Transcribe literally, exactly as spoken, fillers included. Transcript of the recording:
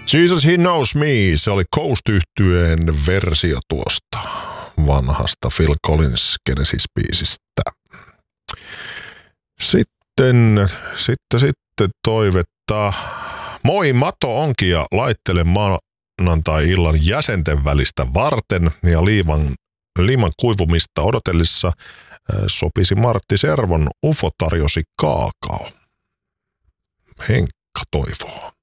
Jesus He Knows Me, se oli Coast-yhtyeen versio tuosta vanhasta Phil Collins Genesis-biisistä. Sitten, sitten, sitten toivetta. Moi, Mato onkin ja laittelen maanantai-illan jäsenten välistä varten ja liivan, liiman kuivumista odotellessa sopisi Martti Servon U F O tarjosi kaakao. Henkka toivoo.